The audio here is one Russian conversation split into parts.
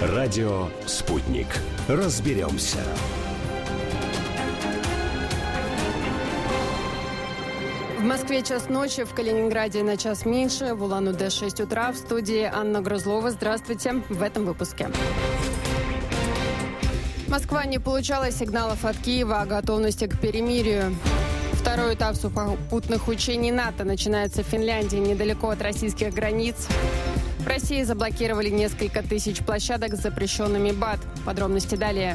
Радио «Спутник». Разберемся. В Москве час ночи, в Калининграде на час меньше, в Улан-Удэ 6 утра. В студии Анна Грузлова. Здравствуйте. В этом выпуске. Москва не получала сигналов от Киева о готовности к перемирию. Второй этап сухопутных учений НАТО начинается в Финляндии, недалеко от российских границ. В России заблокировали несколько тысяч площадок с запрещенными БАД. Подробности далее.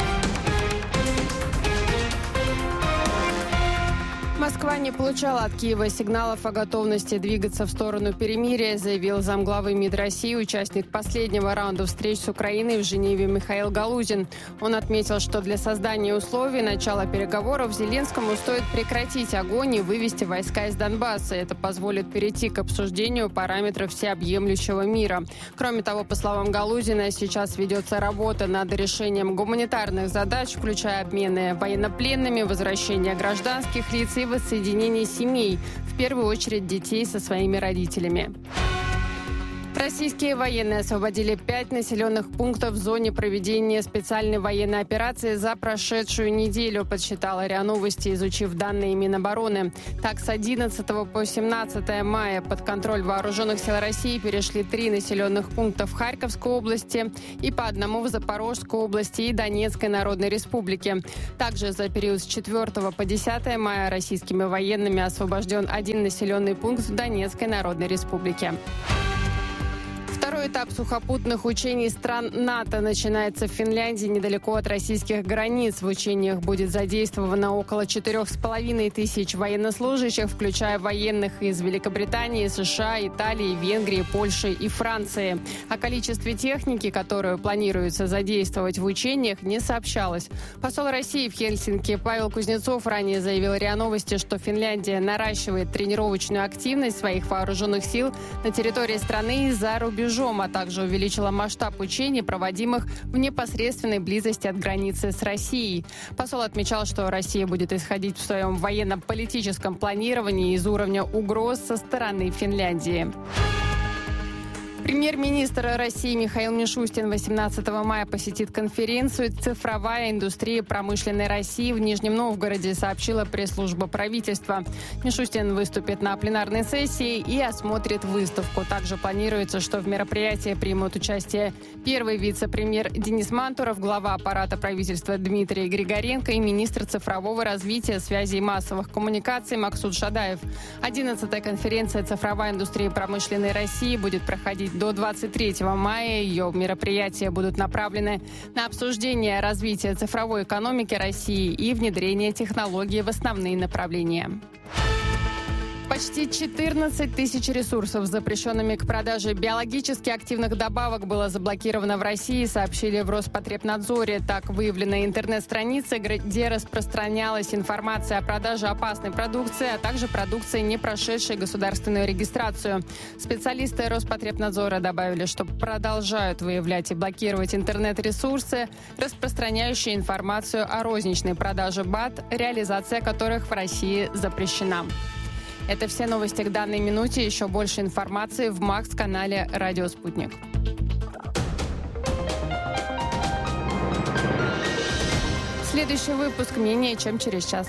Москва не получала от Киева сигналов о готовности двигаться в сторону перемирия, заявил замглавы МИД России, участник последнего раунда встреч с Украиной в Женеве Михаил Галузин. Он отметил, что для создания условий начала переговоров Зеленскому стоит прекратить огонь и вывести войска из Донбасса. Это позволит перейти к обсуждению параметров всеобъемлющего мира. Кроме того, по словам Галузина, сейчас ведется работа над решением гуманитарных задач, включая обмены военнопленными, возвращение гражданских лиц и воссоединение семей, в первую очередь детей со своими родителями. Российские военные освободили 5 населенных пунктов в зоне проведения специальной военной операции за прошедшую неделю, подсчитала РИА Новости, изучив данные Минобороны. Так, с 11 по 17 мая под контроль Вооруженных сил России перешли 3 населенных пункта в Харьковской области и по одному в Запорожской области и Донецкой Народной Республике. Также за период с 4 по 10 мая российскими военными освобожден 1 населенный пункт в Донецкой Народной Республике. Второй этап сухопутных учений стран НАТО начинается в Финляндии, недалеко от российских границ. В учениях будет задействовано около 4,5 тысяч военнослужащих, включая военных из Великобритании, США, Италии, Венгрии, Польши и Франции. О количестве техники, которую планируется задействовать в учениях, не сообщалось. Посол России в Хельсинки Павел Кузнецов ранее заявил РИА Новости, что Финляндия наращивает тренировочную активность своих вооруженных сил на территории страны и за рубежом, а также увеличила масштаб учений, проводимых в непосредственной близости от границы с Россией. Посол отмечал, что Россия будет исходить в своем военно-политическом планировании из уровня угроз со стороны Финляндии. Премьер-министр России Михаил Мишустин 18 мая посетит конференцию «Цифровая индустрия промышленной России» в Нижнем Новгороде, сообщила пресс-служба правительства. Мишустин выступит на пленарной сессии и осмотрит выставку. Также планируется, что в мероприятии примут участие первый вице-премьер Денис Мантуров, глава аппарата правительства Дмитрий Григоренко и министр цифрового развития, связи и массовых коммуникаций Максут Шадаев. 11-я конференция «Цифровая индустрия промышленной России» будет проходить до 23 мая. Ее мероприятия будут направлены на обсуждение развития цифровой экономики России и внедрение технологий в основные направления. Почти 14 тысяч ресурсов с запрещенными к продаже биологически активных добавок было заблокировано в России, сообщили в Роспотребнадзоре. Так, выявлены интернет-страницы, где распространялась информация о продаже опасной продукции, а также продукции, не прошедшей государственную регистрацию. Специалисты Роспотребнадзора добавили, что продолжают выявлять и блокировать интернет-ресурсы, распространяющие информацию о розничной продаже БАД, реализация которых в России запрещена. Это все новости к данной минуте. Еще больше информации в МАКС-канале «Радио Спутник». Следующий выпуск менее чем через час.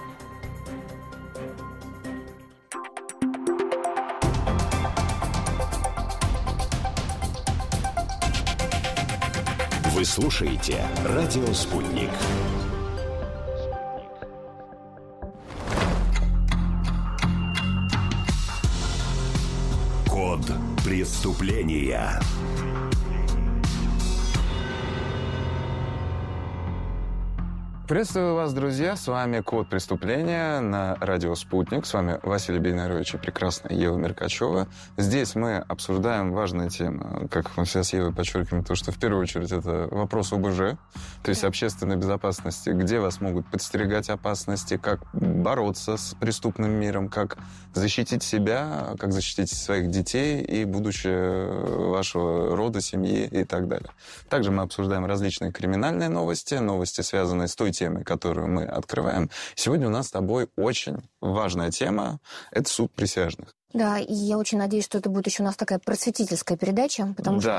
Вы слушаете «Радио Спутник». Код преступления. Приветствую вас, друзья. С вами «Код преступления» на радио «Спутник». С вами Василий Бейнарович и прекрасная Ева Меркачева. Здесь мы обсуждаем важные темы. Как мы все с Евой подчеркиваем, то, что в первую очередь это вопрос ОБЖ, то есть общественной безопасности, где вас могут подстерегать опасности, как бороться с преступным миром, как защитить себя, как защитить своих детей и будущее вашего рода, семьи и так далее. Также мы обсуждаем различные криминальные новости, новости, связанные с той темой, которую мы открываем. Сегодня у нас с тобой очень важная тема – это суд присяжных. Да, и я очень надеюсь, что это будет еще у нас такая просветительская передача, потому что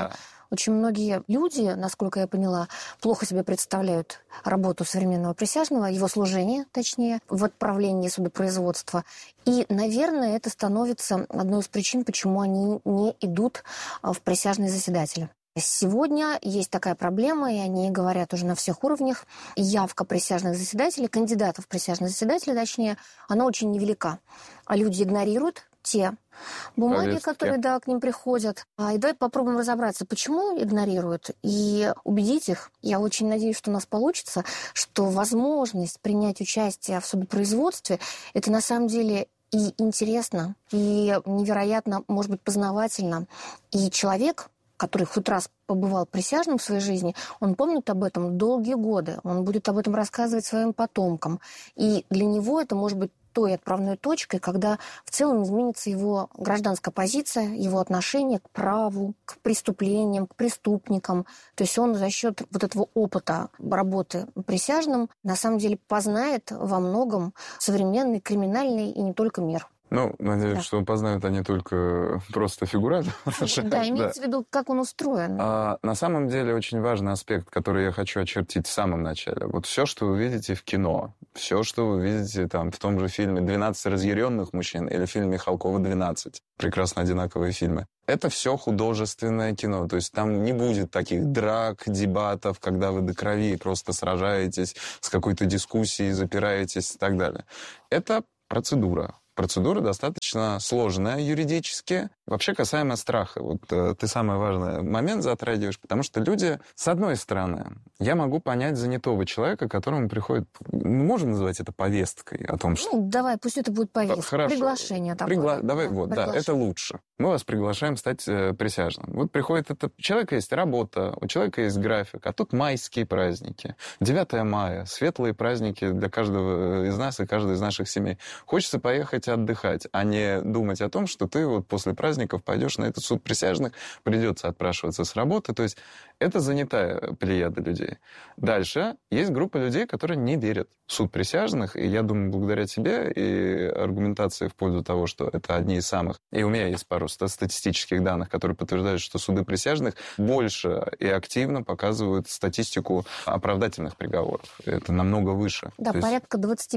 Очень многие люди, насколько я поняла, плохо себе представляют работу современного присяжного, его служение, точнее, в отправлении судопроизводства. И, наверное, это становится одной из причин, почему они не идут в присяжные заседатели. Сегодня есть такая проблема, и они говорят уже на всех уровнях. Явка присяжных заседателей, кандидатов в присяжных заседателей, точнее, она очень невелика. А люди игнорируют те бумаги, повестки, которые к ним приходят. И давай попробуем разобраться, почему игнорируют, и убедить их. Я очень надеюсь, что у нас получится, что возможность принять участие в судопроизводстве – это на самом деле и интересно, и невероятно, может быть, познавательно. И человек, который хоть раз побывал присяжным в своей жизни, он помнит об этом долгие годы. Он будет об этом рассказывать своим потомкам. И для него это может быть той отправной точкой, когда в целом изменится его гражданская позиция, его отношение к праву, к преступлениям, к преступникам. То есть он за счет вот этого опыта работы присяжным на самом деле познает во многом современный криминальный и не только мир. Ну, надеюсь, что познают они только просто фигурально. Да, имеется в виду, как он устроен. На самом деле очень важный аспект, который я хочу очертить в самом начале. Вот все, что вы видите в кино, все, что вы видите там в том же фильме «12 разъяренных мужчин» или в фильме Михалкова «12», прекрасно одинаковые фильмы, это все художественное кино. То есть там не будет таких драк, дебатов, когда вы до крови просто сражаетесь с какой-то дискуссией, запираетесь и так далее. Это процедура. Процедура достаточно сложная юридически. Вообще, касаемо страха, вот ты самый важный момент затрагиваешь, потому что люди, с одной стороны, я могу понять занятого человека, которому приходит, мы можем называть это повесткой о том, что... Ну, давай, пусть это будет повестка. Хорошо. Приглашение такое. Давай, да, это лучше. Мы вас приглашаем стать присяжным. Вот приходит это... У человека есть работа, у человека есть график, а тут майские праздники. 9 мая, светлые праздники для каждого из нас и каждой из наших семей. Хочется поехать отдыхать, а не думать о том, что ты вот после праздников пойдешь на этот суд присяжных, придется отпрашиваться с работы. То есть это занятая плеяда людей. Дальше есть группа людей, которые не верят в суд присяжных, и я думаю, благодаря тебе и аргументации в пользу того, что это одни из самых, и у меня есть пару статистических данных, которые подтверждают, что суды присяжных больше и активно показывают статистику оправдательных приговоров. Это намного выше. Да, порядка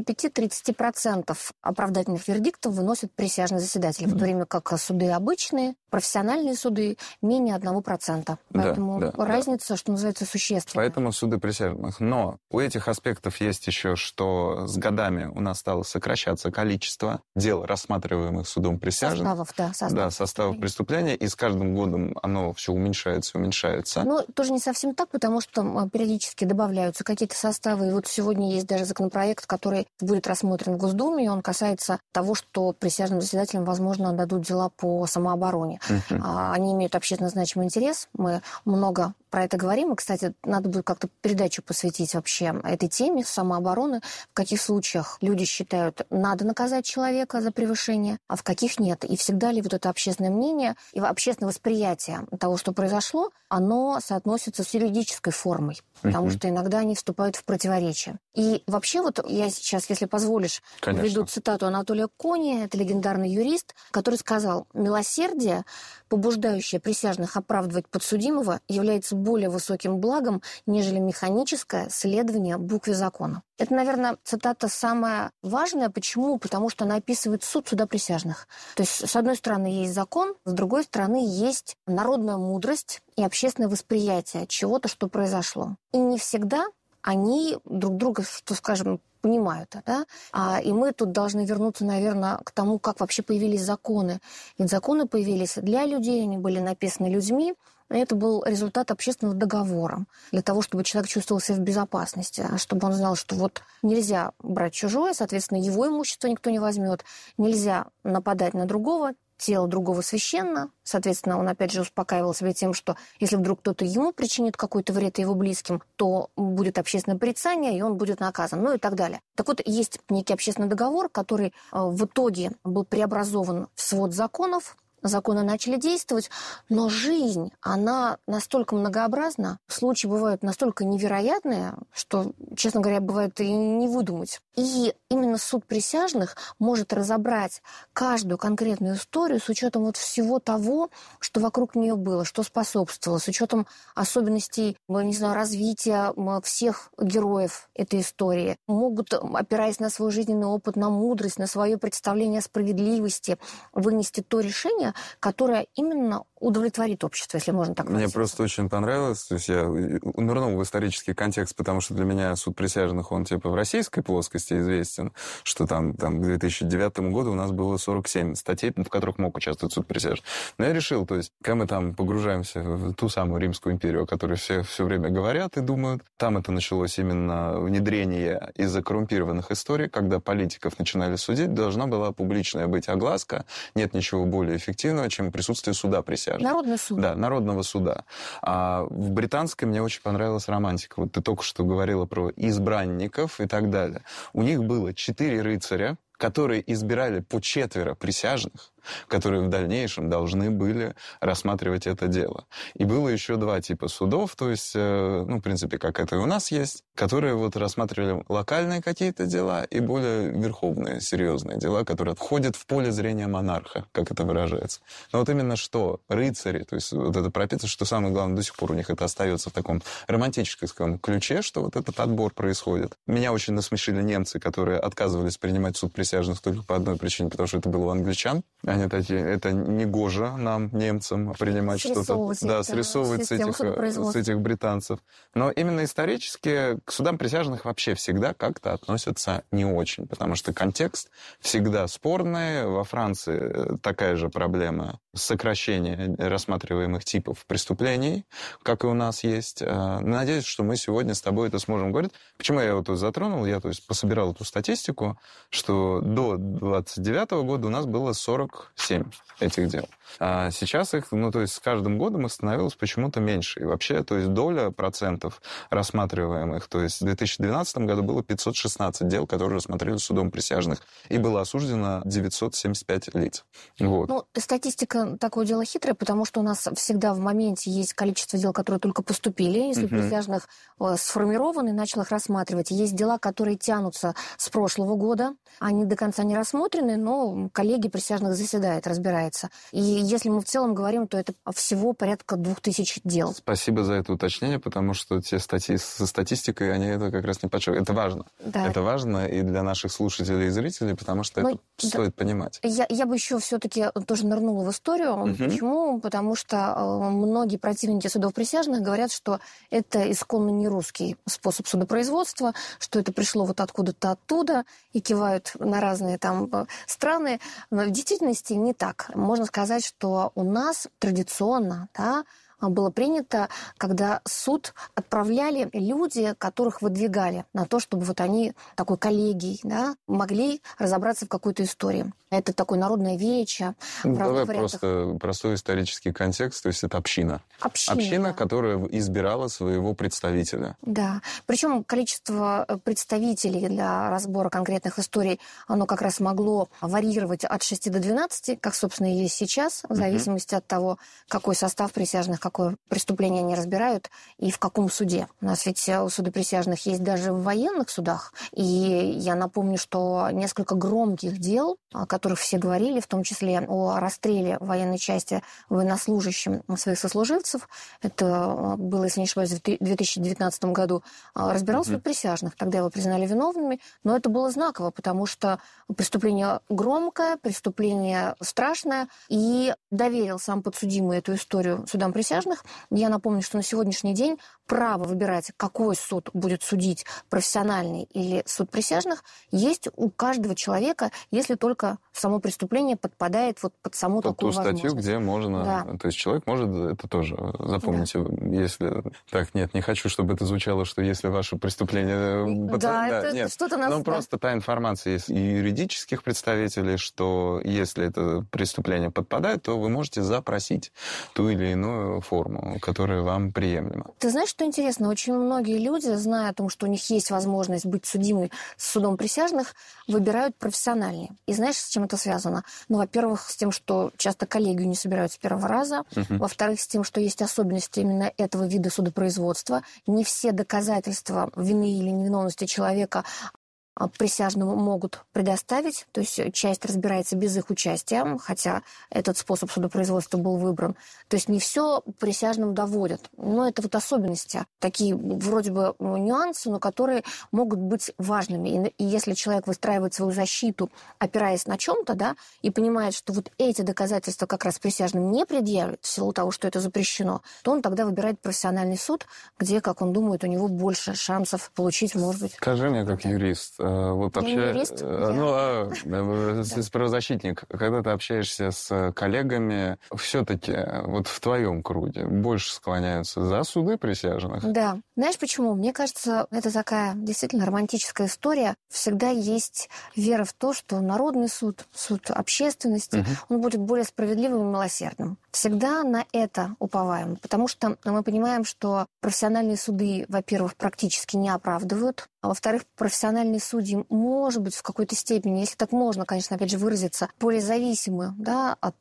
25-30% оправдательных вердиктов выносят присяжные заседатели, в то время как суды обычные, профессиональные суды менее 1%. Поэтому разница, что называется, существенная. Поэтому суды присяжных. Но у этих аспектов есть еще, что с годами у нас стало сокращаться количество дел, рассматриваемых судом присяжных. Составов преступления, и с каждым годом оно все уменьшается. Ну, тоже не совсем так, потому что периодически добавляются какие-то составы. И вот сегодня есть даже законопроект, который будет рассмотрен в Госдуме, и он касается того, что присяжным заседателям, возможно, дадут дела по самообороне. Они имеют общественно значимый интерес. Мы много про это говорим. И, кстати, надо будет как-то передачу посвятить вообще этой теме самообороны. В каких случаях люди считают, надо наказать человека за превышение, а в каких нет. И всегда ли вот это общественное мнение и общественное восприятие того, что произошло, оно соотносится с юридической формой. Потому что иногда они вступают в противоречие. И вообще вот я сейчас, если позволишь, введу цитату Анатолия Кони, это легендарный юрист, который сказал: «Милосердие, побуждающее присяжных оправдывать подсудимого, является более высоким благом, нежели механическое следование букве закона». Это, наверное, цитата самая важная. Почему? Потому что она описывает суть суда присяжных. То есть, с одной стороны, есть закон, с другой стороны, есть народная мудрость и общественное восприятие чего-то, что произошло. И не всегда они друг друга, что скажем, понимают. Да? И мы тут должны вернуться, наверное, к тому, как вообще появились законы. Ведь законы появились для людей, они были написаны людьми. Это был результат общественного договора для того, чтобы человек чувствовал себя в безопасности, чтобы он знал, что вот нельзя брать чужое, соответственно, его имущество никто не возьмет, нельзя нападать на другого, тело другого священно. Соответственно, он опять же успокаивал себя тем, что если вдруг кто-то ему причинит какой-то вред его близким, то будет общественное порицание, и он будет наказан, ну и так далее. Так вот, есть некий общественный договор, который в итоге был преобразован в свод законов, законы начали действовать, но жизнь, она настолько многообразна, случаи бывают настолько невероятные, что, честно говоря, бывает и не выдумать. И именно суд присяжных может разобрать каждую конкретную историю с учетом вот всего того, что вокруг нее было, что способствовало, с учетом особенностей, не знаю, развития всех героев этой истории. Могут, опираясь на свой жизненный опыт, на мудрость, на свое представление о справедливости, вынести то решение, которое именно удовлетворит общество, если можно так выразиться. Мне просто очень понравилось, то есть я нырнул в исторический контекст, потому что для меня суд присяжных, он типа в российской плоскости известен, что там к 2009 году у нас было 47 статей, в которых мог участвовать суд присяжных. Но я решил, то есть, когда мы там погружаемся в ту самую Римскую империю, о которой все время говорят и думают, там это началось именно внедрение из-за коррумпированных историй, когда политиков начинали судить, должна была публичная быть огласка, нет ничего более эффективного, чем присутствие суда присяжных. Народный суд. Да, народного суда. А в британской мне очень понравилась романтика. Вот ты только что говорила про избранников и так далее. У них было 4 рыцаря, которые избирали по 4 присяжных, которые в дальнейшем должны были рассматривать это дело. И было еще 2 типа судов, то есть, в принципе, как это и у нас есть, которые вот рассматривали локальные какие-то дела и более верховные, серьезные дела, которые входят в поле зрения монарха, как это выражается. Но вот именно что рыцари, то есть вот это прописано, что самое главное, до сих пор у них это остается в таком романтическом ключе, что вот этот отбор происходит. Меня очень насмешили немцы, которые отказывались принимать суд присяжных только по одной причине, потому что это было у англичан. Они такие, это не гоже нам, немцам, принимать что-то. Да, срисовывать с этих британцев. Но именно исторически к судам присяжных вообще всегда как-то относятся не очень, потому что контекст всегда спорный. Во Франции такая же проблема сокращения рассматриваемых типов преступлений, как и у нас есть. Надеюсь, что мы сегодня с тобой это сможем говорить. Почему я его тут затронул? Я, то есть, пособирал эту статистику, что до 29 года у нас было 47 этих дел. А сейчас их, то есть с каждым годом их становилось почему-то меньше. И вообще, то есть доля процентов рассматриваемых, то есть в 2012 году было 516 дел, которые рассмотрели судом присяжных, и было осуждено 975 лиц. Вот. Статистика такое дело хитрое, потому что у нас всегда в моменте есть количество дел, которые только поступили, и суд присяжных сформирован и начал их рассматривать. Есть дела, которые тянутся с прошлого года, они до конца не рассмотрены, но коллегия присяжных заседает, разбирается. И если мы в целом говорим, то это всего порядка 2000 дел. Спасибо за это уточнение, потому что те статьи со статистикой, они это как раз не подчеркивают. Это важно. Да. Это важно и для наших слушателей и зрителей, потому что это стоит понимать. Я бы еще все-таки тоже нырнула в историю. Почему? Потому что многие противники судов присяжных говорят, что это исконно не русский способ судопроизводства, что это пришло вот откуда-то оттуда, и кивают на разные там страны. Но в действительности не так. Можно сказать, что у нас традиционно, было принято, когда суд отправляли люди, которых выдвигали на то, чтобы вот они такой коллегией могли разобраться в какой-то истории. Это такое народное вече. Давай просто простой исторический контекст, то есть это община. Община, которая избирала своего представителя. Да. Причем количество представителей для разбора конкретных историй, оно как раз могло варьировать от 6 до 12, как, собственно, и есть сейчас, в зависимости от того, какой состав присяжных, какое преступление они разбирают и в каком суде. У нас ведь суды присяжных есть даже в военных судах. И я напомню, что несколько громких дел, о которых все говорили, в том числе о расстреле военной части военнослужащим своих сослуживцев, это было, если не ошибаюсь, в 2019 году, разбирал суд присяжных. Тогда его признали виновными, но это было знаково, потому что преступление громкое, преступление страшное, и доверил сам подсудимый эту историю судам присяжных. Я напомню, что на сегодняшний день право выбирать, какой суд будет судить, профессиональный или суд присяжных, есть у каждого человека, если только само преступление подпадает вот под саму такую возможность. Ту статью, где можно... Да. То есть человек может это тоже Запомните, если... Так, нет, не хочу, чтобы это звучало, что если ваше преступление... Это что-то нас... Ну, просто та информация есть и юридических представителей, что если это преступление подпадает, то вы можете запросить ту или иную форму, которая вам приемлема. Ты знаешь, что интересно? Очень многие люди, зная о том, что у них есть возможность быть судимой с судом присяжных, выбирают профессиональнее. И знаешь, с чем это связано? Ну, во-первых, с тем, что часто коллегию не собирают с первого раза. Во-вторых, с тем, что есть особенности именно этого вида судопроизводства. Не все доказательства вины или невиновности человека присяжному могут предоставить, то есть часть разбирается без их участия, хотя этот способ судопроизводства был выбран. То есть не все присяжным доводят. Но это вот особенности, такие вроде бы нюансы, но которые могут быть важными. И если человек выстраивает свою защиту, опираясь на чем-то, да, и понимает, что вот эти доказательства как раз присяжным не предъявят в силу того, что это запрещено, то он тогда выбирает профессиональный суд, где, как он думает, у него больше шансов получить, может быть... Скажи мне, как юрист, вот правозащитник, когда ты общаешься с коллегами, все-таки вот в твоем круге больше склоняются за суды присяжных? Да. Знаешь почему? Мне кажется, это такая действительно романтическая история. Всегда есть вера в то, что народный суд, суд общественности, он будет более справедливым и милосердным. Всегда на это уповаем, потому что мы понимаем, что профессиональные суды, во-первых, практически не оправдывают, а во-вторых, профессиональные судьи, может быть, в какой-то степени, если так можно, конечно, опять же, выразиться, более зависимы, да, от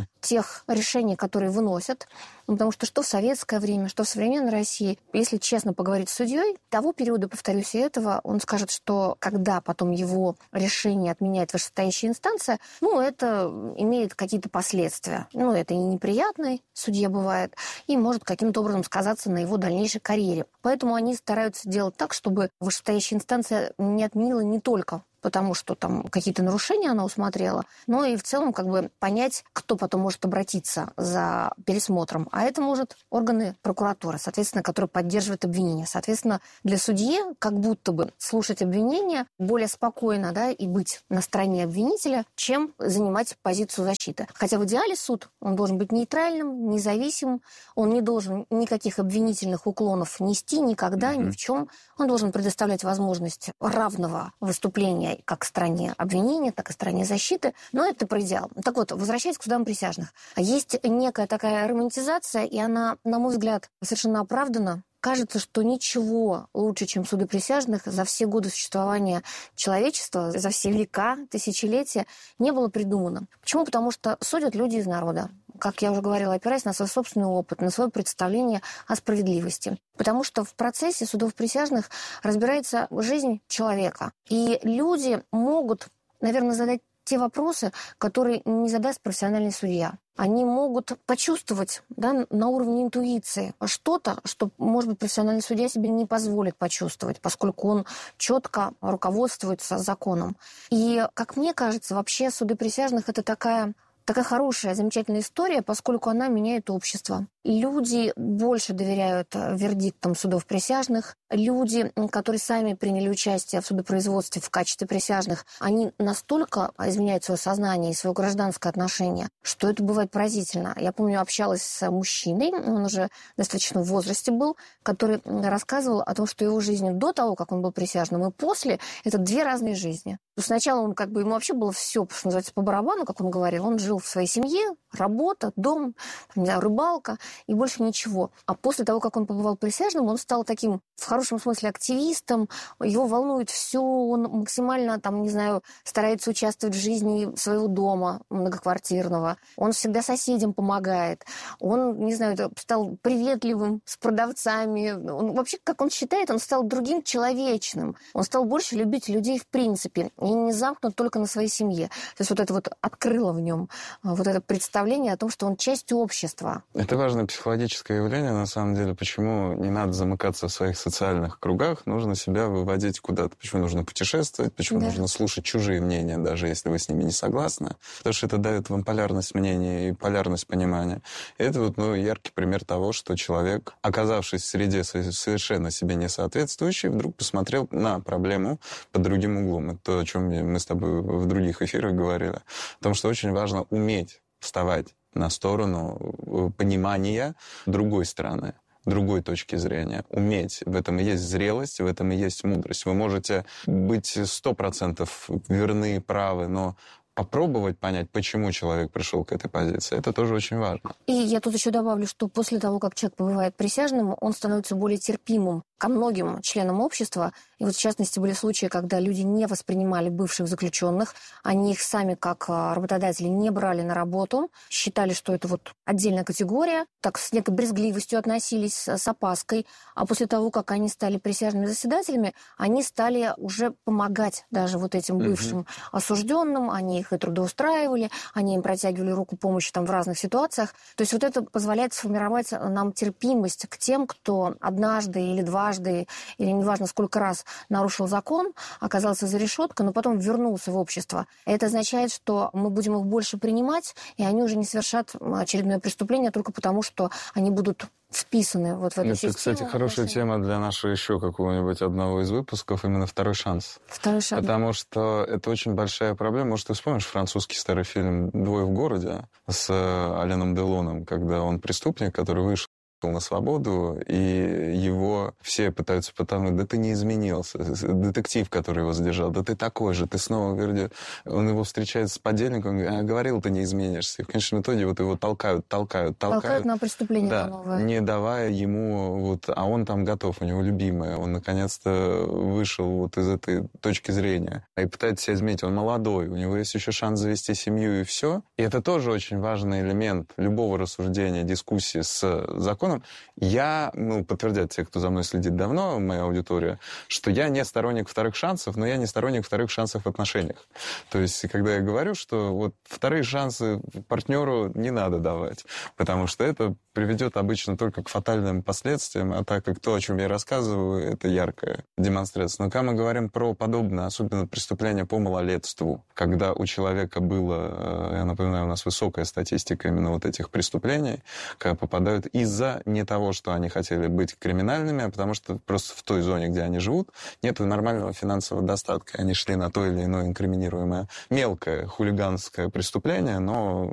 тех решений, которые выносят. Потому что в советское время, что в современной России, если честно поговорить с судьей, того периода, повторюсь, и этого, он скажет, что когда потом его решение отменяет вышестоящая инстанция, это имеет какие-то последствия. Это и неприятный судья бывает, и может каким-то образом сказаться на его дальнейшей карьере. Поэтому они стараются делать так, чтобы вышестоящая инстанция не отменила не только потому что там какие-то нарушения она усмотрела, но и в целом понять, кто потом может обратиться за пересмотром. А это может органы прокуратуры, соответственно, которые поддерживают обвинение. Соответственно, для судьи как будто бы слушать обвинение более спокойно, да, и быть на стороне обвинителя, чем занимать позицию защиты. Хотя в идеале суд, он должен быть нейтральным, независимым, он не должен никаких обвинительных уклонов нести никогда, ни в чем. Он должен предоставлять возможность равного выступления как стороне обвинения, так и стороне защиты. Но это про идеал. Так вот, возвращаясь к судам присяжных. Есть некая такая романтизация, и она, на мой взгляд, совершенно оправдана. Кажется, что ничего лучше, чем суды присяжных, за все годы существования человечества, за все века, тысячелетия, не было придумано. Почему? Потому что судят люди из народа. Как я уже говорила, опираясь на свой собственный опыт, на свое представление о справедливости. Потому что в процессе судов присяжных разбирается жизнь человека. И люди могут, наверное, задать те вопросы, которые не задаст профессиональный судья. Они могут почувствовать, да, на уровне интуиции что-то, что, может быть, профессиональный судья себе не позволит почувствовать, поскольку он четко руководствуется законом. И, как мне кажется, вообще суды присяжных – это такая хорошая, замечательная история, поскольку она меняет общество. Люди больше доверяют вердиктам судов присяжных. Люди, которые сами приняли участие в судопроизводстве в качестве присяжных, они настолько изменяют свое сознание и свое гражданское отношение, что это бывает поразительно. Я помню, общалась с мужчиной, он уже достаточно в возрасте был, который рассказывал о том, что его жизнь до того, как он был присяжным, и после – это две разные жизни. Сначала он ему вообще было все, что называется, по барабану, как он говорил. Он жил в своей семье, работа, дом, рыбалка и больше ничего. А после того, как он побывал присяжным, он стал таким, в хорошем смысле, активистом. Его волнует все, он максимально, старается участвовать в жизни своего дома многоквартирного. Он всегда соседям помогает. Он, стал приветливым с продавцами. Он, вообще, как он считает, он стал другим человечным. Он стал больше любить людей в принципе. И не замкнут только на своей семье. То есть это открыло в нем это представление о том, что он часть общества. Это важное психологическое явление, на самом деле. Почему не надо замыкаться в своих социальных кругах, нужно себя выводить куда-то. Почему нужно путешествовать, почему нужно слушать чужие мнения, даже если вы с ними не согласны. Потому что это дает вам полярность мнений и полярность понимания. И это яркий пример того, что человек, оказавшись в среде совершенно себе несоответствующей, вдруг посмотрел на проблему под другим углом. Это то, о чем мы с тобой в других эфирах говорили. Потому что очень важно уметь вставать на сторону понимания другой стороны, другой точки зрения. Уметь. В этом и есть зрелость, в этом и есть мудрость. Вы можете быть 100% верны, правы, но попробовать понять, почему человек пришел к этой позиции, это тоже очень важно. И я тут еще добавлю, что после того, как человек побывает присяжным, он становится более терпимым ко многим членам общества. И вот в частности были случаи, когда люди не воспринимали бывших заключенных, они их сами как работодатели не брали на работу, считали, что это вот отдельная категория, так с некой брезгливостью относились, с опаской. А после того, как они стали присяжными заседателями, они стали уже помогать даже вот этим бывшим осужденным, они их и трудоустраивали, они им протягивали руку помощи там в разных ситуациях. То есть вот это позволяет сформировать нам терпимость к тем, кто однажды или дважды, или неважно сколько раз нарушил закон, оказался за решеткой, но потом вернулся в общество. Это означает, что мы будем их больше принимать, и они уже не совершат очередное преступление только потому, что они будут вписаны вот в эту систему. Это, кстати, хорошая тема для нашего еще какого-нибудь одного из выпусков, именно «Второй шанс». Второй шанс. Потому что это очень большая проблема. Может, ты вспомнишь французский старый фильм «Двое в городе» с Аленом Делоном, когда он преступник, который вышел на свободу, и его все пытаются потонуть. Да ты не изменился. Детектив, который его задержал, да ты такой же, ты снова говоришь. Он его встречает с подельником, говорил, ты не изменишься. И в конечном итоге вот его толкают. Толкают на преступление, да, новое. Не давая ему, вот, а он там готов, у него любимая. Он наконец-то вышел вот из этой точки зрения. И пытается себя изменить. Он молодой, у него есть еще шанс завести семью и все. И это тоже очень важный элемент любого рассуждения, дискуссии с законом. Я, подтвердят те, кто за мной следит давно, моя аудитория, что я не сторонник вторых шансов, но я не сторонник вторых шансов в отношениях. То есть, когда я говорю, что вот вторые шансы партнеру не надо давать, потому что это приведет обычно только к фатальным последствиям, а так как то, о чем я рассказываю, это яркая демонстрация. Но когда мы говорим про подобное, особенно преступления по малолетству, когда у человека было, я напоминаю, у нас высокая статистика именно вот этих преступлений, когда попадают из-за не того, что они хотели быть криминальными, а потому что просто в той зоне, где они живут, нет нормального финансового достатка. Они шли на то или иное инкриминируемое мелкое хулиганское преступление, но